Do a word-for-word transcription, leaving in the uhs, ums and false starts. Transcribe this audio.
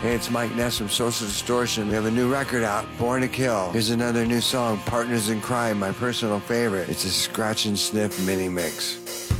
Hey, it's Mike Ness from Social Distortion. We have a new record out, Born to Kill. Here's another new song, Partners in Crime, my personal favorite. It's a scratch and sniff mini mix.